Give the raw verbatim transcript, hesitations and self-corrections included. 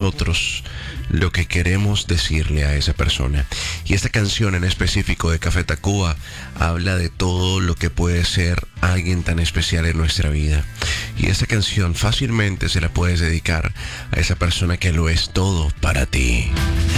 nosotros lo que queremos decirle a esa persona. Y esta canción en específico de Café Tacuba habla de todo lo que puede ser alguien tan especial en nuestra vida. Y esta canción fácilmente se la puedes dedicar a esa persona que lo es todo para ti.